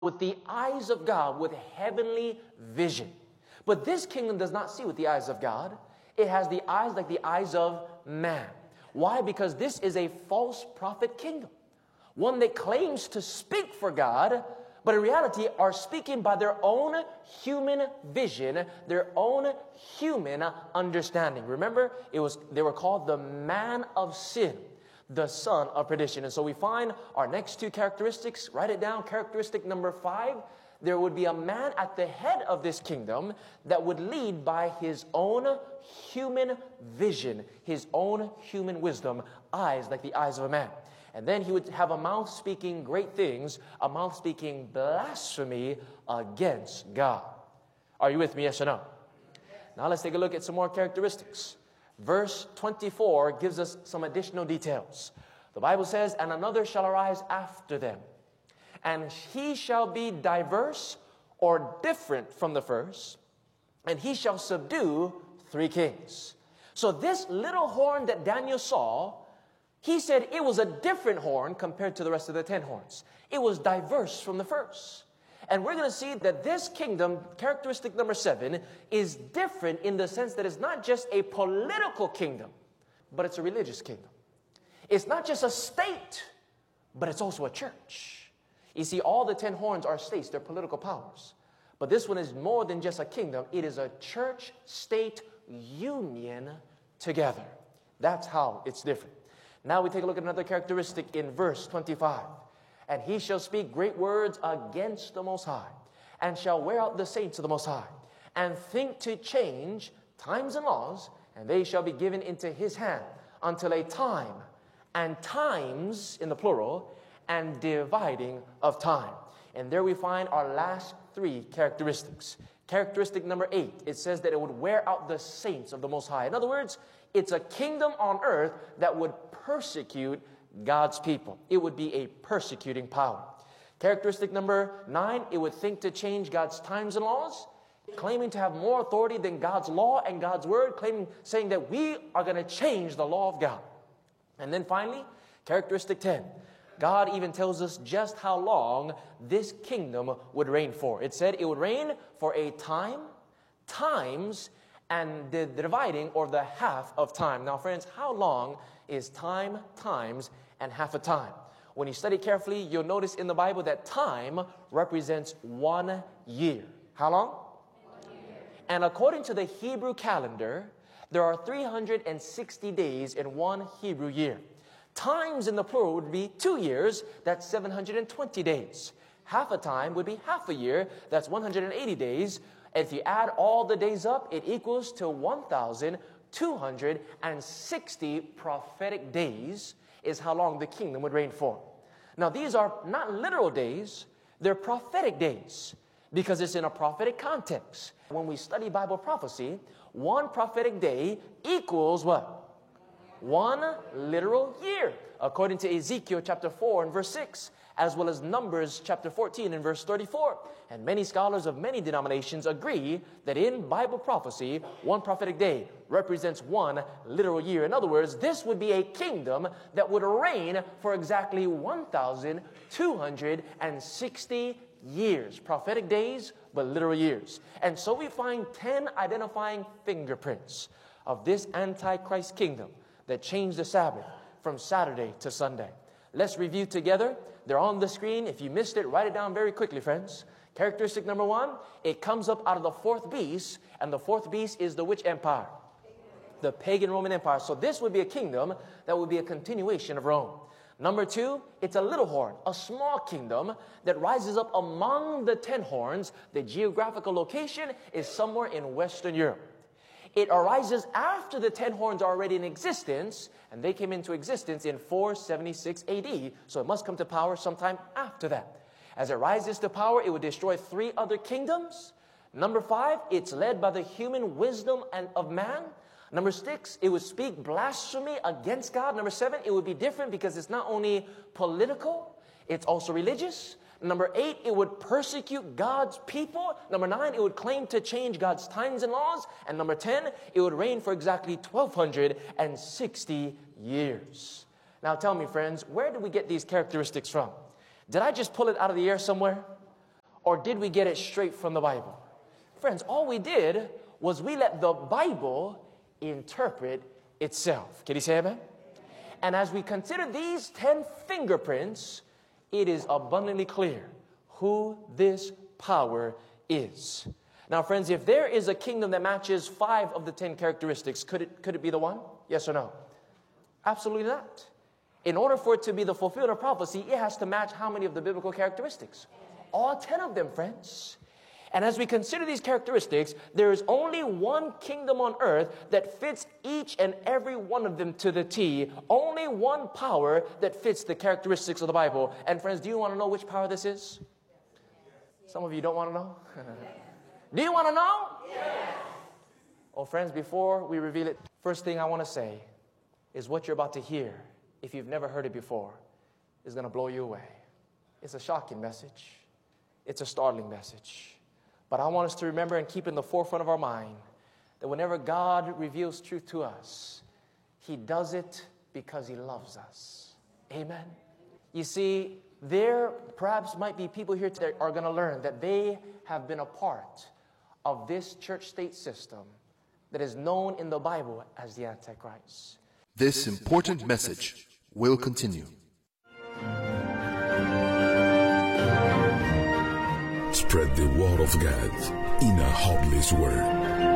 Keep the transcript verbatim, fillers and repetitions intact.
with the eyes of God, with heavenly vision. But this kingdom does not see with the eyes of God. It has the eyes like the eyes of man. Why? Because this is a false prophet kingdom. One that claims to speak for God, but in reality are speaking by their own human vision, their own human understanding. Remember, it was they were called the man of sin, the son of perdition. And so we find our next two characteristics. Write it down. Characteristic number five. There would be a man at the head of this kingdom that would lead by his own human vision, his own human wisdom, eyes like the eyes of a man. And then he would have a mouth speaking great things, a mouth speaking blasphemy against God. Are you with me, yes or no? Now let's take a look at some more characteristics. Verse twenty-four gives us some additional details. The Bible says, "And another shall arise after them, and he shall be diverse or different from the first, and he shall subdue three kings." So this little horn that Daniel saw, he said it was a different horn compared to the rest of the ten horns. It was diverse from the first. And we're going to see that this kingdom, characteristic number seven, is different in the sense that it's not just a political kingdom, but it's a religious kingdom. It's not just a state, but it's also a church. You see, all the ten horns are states, they're political powers. But this one is more than just a kingdom. It is a church-state union together. That's how it's different. Now we take a look at another characteristic in verse twenty-five. "And he shall speak great words against the Most High, and shall wear out the saints of the Most High, and think to change times and laws, and they shall be given into his hand until a time, and times, in the plural, and dividing of time." And there we find our last three characteristics. Characteristic number eight, it says that it would wear out the saints of the Most High. In other words, it's a kingdom on earth that would persecute God's people. It would be a persecuting power. Characteristic number nine, it would think to change God's times and laws, claiming to have more authority than God's law and God's word, claiming, saying that we are going to change the law of God. And then finally, characteristic ten, God even tells us just how long this kingdom would reign for. It said it would reign for a time, times, and the dividing, or the half of time. Now, friends, how long is time, times, and half a time? When you study carefully, you'll notice in the Bible that time represents one year. How long? One year. And according to the Hebrew calendar, there are three hundred sixty days in one Hebrew year. Times in the plural would be two years, that's seven hundred twenty days. Half a time would be half a year, that's one hundred eighty days. And if you add all the days up, it equals to one thousand two hundred sixty prophetic days is how long the kingdom would reign for. Now, these are not literal days, they're prophetic days, because it's in a prophetic context. When we study Bible prophecy, one prophetic day equals what? One literal year, according to Ezekiel chapter four and verse six, as well as Numbers chapter fourteen and verse thirty-four. And many scholars of many denominations agree that in Bible prophecy, one prophetic day represents one literal year. In other words, this would be a kingdom that would reign for exactly one thousand two hundred sixty years. Prophetic days, but literal years. And so we find ten identifying fingerprints of this Antichrist kingdom that changed the Sabbath from Saturday to Sunday. Let's review together. They're on the screen. If you missed it, write it down very quickly, friends. Characteristic number one, it comes up out of the fourth beast, and the fourth beast is the which empire? The pagan Roman Empire. So this would be a kingdom that would be a continuation of Rome. Number two, it's a little horn, a small kingdom that rises up among the ten horns. The geographical location is somewhere in Western Europe. It arises after the ten horns are already in existence, and they came into existence in four seventy-six A D, so it must come to power sometime after that. As it rises to power, it would destroy three other kingdoms. Number five, it's led by the human wisdom and of man. Number six, it would speak blasphemy against God. Number seven, it would be different because it's not only political, it's also religious. Number eight, it would persecute God's people. Number nine, it would claim to change God's times and laws. And number ten, it would reign for exactly twelve sixty years. Now tell me, friends, where did we get these characteristics from? Did I just pull it out of the air somewhere? Or did we get it straight from the Bible? Friends, all we did was we let the Bible interpret itself. Can you say amen? And as we consider these ten fingerprints, it is abundantly clear who this power is. Now, friends, if there is a kingdom that matches five of the ten characteristics, could it, could it be the one? Yes or no? Absolutely not. In order for it to be the fulfillment of prophecy, it has to match how many of the biblical characteristics? All ten of them, friends. And as we consider these characteristics, there is only one kingdom on earth that fits each and every one of them to the T. Only one power that fits the characteristics of the Bible. And friends, do you want to know which power this is? Some of you don't want to know? Do you want to know? Yes. Oh, friends, before we reveal it, first thing I want to say is what you're about to hear, if you've never heard it before, is going to blow you away. It's a shocking message. It's a startling message. But I want us to remember and keep in the forefront of our mind that whenever God reveals truth to us, He does it because He loves us. Amen. You see, there perhaps might be people here that are going to learn that they have been a part of this church-state system that is known in the Bible as the Antichrist. This important message will continue. Spread the word of God in a hopeless world.